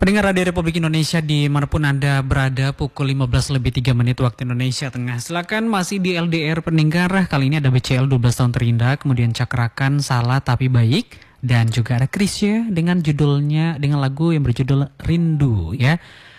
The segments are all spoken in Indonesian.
Pendengar Radio Republik Indonesia dimanapun Anda berada, pukul 15:03 waktu Indonesia Tengah. Silakan masih di LDR pendengar. Kali ini ada BCL 12 tahun terindah, kemudian Cakrakan Salah Tapi Baik, dan juga ada Krisya dengan lagu yang berjudul Rindu ya.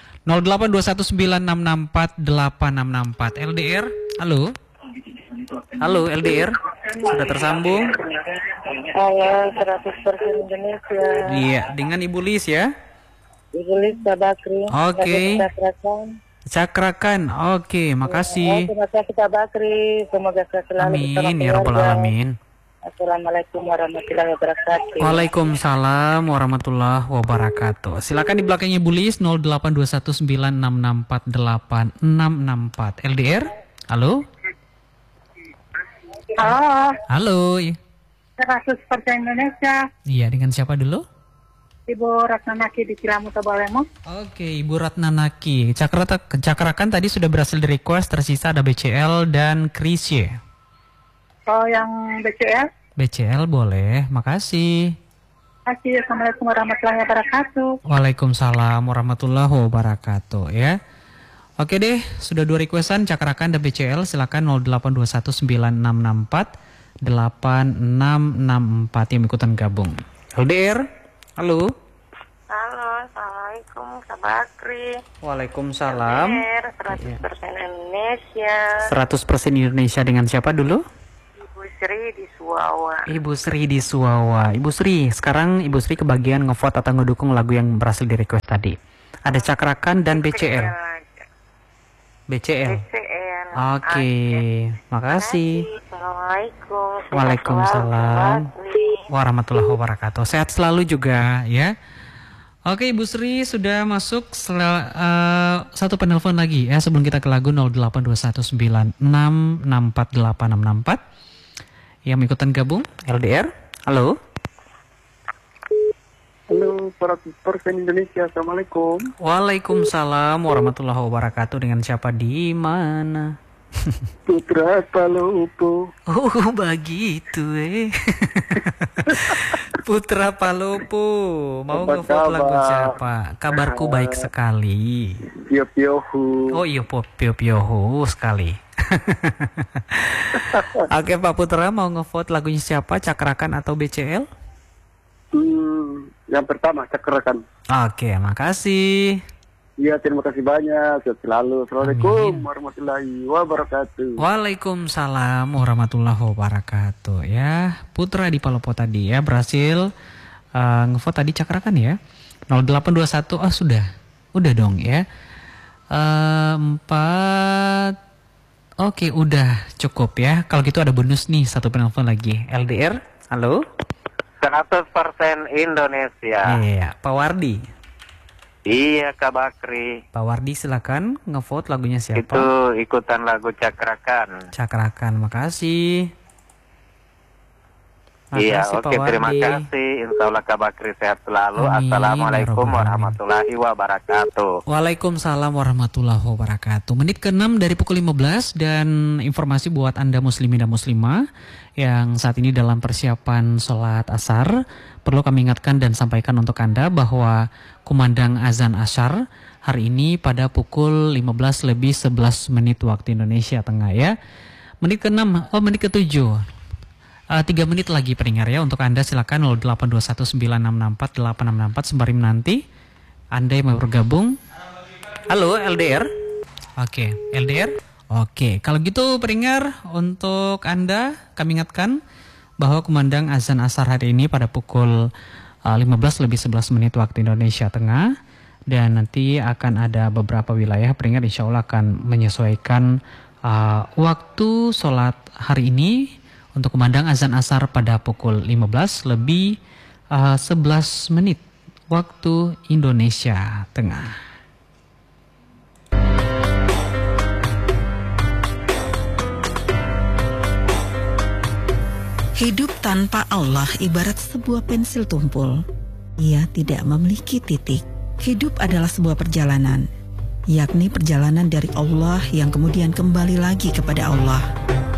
082196648664 LDR. Halo. Halo LDR. Sudah tersambung? Halo, 100% Indonesia. Iya, dengan Ibu Lis ya. Ibu Lis Bakri. Oke. Cakrakan. Oke, makasih. Terima kasih Kak Bakri. Semoga selalu. Amin ya rabbal alamin. Assalamualaikum warahmatullahi wabarakatuh. Waalaikumsalam warahmatullahi wabarakatuh. Silakan di belakangnya Ibu Lis 082196648664 LDR. Halo. Halo. Halo. 100% Indonesia. Iya, dengan siapa dulu? Ibu Ratnanaki di Cilamu Tabalemo. Oke, Ibu Ratnanaki. Cakrakan tadi sudah berhasil di request, tersisa ada BCL dan Krisye. Oh, yang BCL? BCL boleh, makasih. Assalamualaikum warahmatullahi wabarakatuh. Waalaikumsalam warahmatullahi wabarakatuh ya. Oke deh, sudah 2 requestan Cakrakan dan BCL, silakan 082196648664 yang ikutan gabung. LDR. Halo. Halo, Assalamualaikum Kak Bakri. Waalaikumsalam. 100% Indonesia. 100% Indonesia dengan siapa dulu? Ibu Sri di Suwawa. Ibu Sri di Suwawa. Ibu Sri, sekarang Ibu Sri kebagian ngevote atau ngedukung lagu yang berhasil di request tadi. Ada Cakrakan dan BCL. BCL. Oke, makasih. Assalamualaikum. Waalaikumsalam warahmatullahi wabarakatuh. Sehat selalu juga ya. Oke, Ibu Sri sudah masuk. Satu penelpon lagi ya sebelum kita ke lagu 082196648664 yang ikutan gabung LDR. Halo. Halo, 100% Indonesia. Assalamualaikum. Waalaikumsalam warahmatullahi wabarakatuh. Dengan siapa di mana? Putra Palopo. Oh, begitu Putra Palopo. Mau ngevote lagu siapa? Kabarku baik sekali. Pio-piohu. Oh iya, pio-piohu sekali. Oke Pak Putra, mau ngevote lagunya siapa? Cakrakan atau BCL? Yang pertama, Cakrakan. Oke, makasih. Iya, terima kasih banyak. Sehat selalu. Assalamualaikum warahmatullahi wabarakatuh. Waalaikumsalam warahmatullahi wabarakatuh. Ya, Putra di Palopo tadi ya berhasil ngevote tadi Cakrakan ya. 0821. Oh sudah dong ya. 4. Oke, udah cukup ya. Kalau gitu ada bonus nih, satu penelpon lagi. LDR. Halo. 100% Indonesia. Iya, Pak Wardi. Iya, Kak Bakri. Pak Wardi silakan ngevote lagunya siapa? Itu ikutan lagu Cakrakan. Cakrakan, makasih. Iya, Pak oke, terima Wardi. kasih. Insya Allah Kak Bakri sehat selalu. Amin, Assalamualaikum ya Rabbal warahmatullahi wabarakatuh. Waalaikumsalam warahmatullahi wabarakatuh. Menit ke-6 dari pukul 15 dan informasi buat Anda muslimin dan muslimah yang saat ini dalam persiapan sholat asar. Perlu kami ingatkan dan sampaikan untuk Anda bahwa kumandang azan asyar hari ini pada pukul 15:11 waktu Indonesia Tengah ya. Menit ke-6, menit ke-7. 3 menit lagi pendengar ya untuk Anda, silakan 082196648664 sembari menanti Anda yang mau bergabung. Halo LDR. Oke, LDR. Oke, kalau gitu pendengar, untuk Anda kami ingatkan bahwa kumandang azan asar hari ini pada pukul 15:11 waktu Indonesia Tengah, dan nanti akan ada beberapa wilayah pendengar insya Allah akan menyesuaikan waktu sholat hari ini untuk kumandang azan asar pada pukul 15:11 waktu Indonesia Tengah. Hidup tanpa Allah ibarat sebuah pensil tumpul. Ia tidak memiliki titik. Hidup adalah sebuah perjalanan, yakni perjalanan dari Allah yang kemudian kembali lagi kepada Allah.